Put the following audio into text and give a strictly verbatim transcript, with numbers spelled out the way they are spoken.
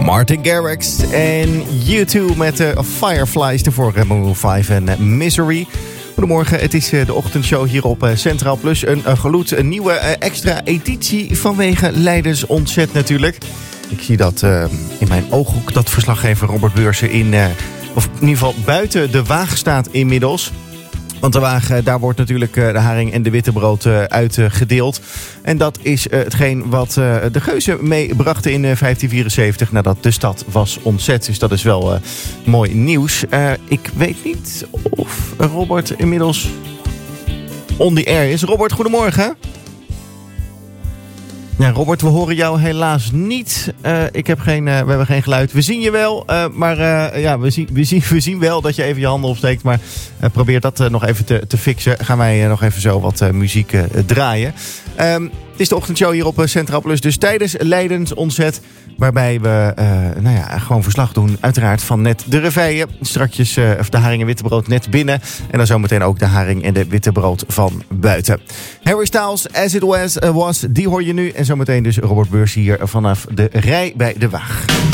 Martin Garrix en U twee met uh, Fireflies, de vorige Maroon vijf en uh, Misery. Goedemorgen, het is uh, de ochtendshow hier op uh, Centraal Plus. Een uh, gloed, een nieuwe uh, extra editie vanwege Leidens Ontzet natuurlijk. Ik zie dat uh, in mijn ooghoek dat verslaggever Robert Beursen in, uh, of in ieder geval buiten de waag staat inmiddels. Want de wagen, daar wordt natuurlijk de haring en de wittebrood uitgedeeld. En dat is hetgeen wat de Geuzen meebrachten in vijftien vierenzeventig nadat de stad was ontzet. Dus dat is wel uh, mooi nieuws. Uh, ik weet niet of Robert inmiddels on the air is. Robert, goedemorgen. Ja, Robert, we horen jou helaas niet. Uh, ik heb geen, uh, we hebben geen geluid. We zien je wel, uh, maar uh, ja, we, zien, we, zien, we zien wel dat je even je handen opsteekt. Maar uh, probeer dat uh, nog even te, te fixen. Gaan wij uh, nog even zo wat uh, muziek uh, draaien. Um, het is de ochtendshow hier op uh, Centraal Plus. Dus tijdens Leidens Ontzet. Waarbij we uh, nou ja, gewoon verslag doen. Uiteraard van net de reveille. Strakjes uh, de haring en wittebrood net binnen. En dan zometeen ook de haring en de wittebrood van buiten. Harry Styles, As It Was, uh, was die hoor je nu. En zometeen dus Robert Beurs hier vanaf de rij bij de Waag.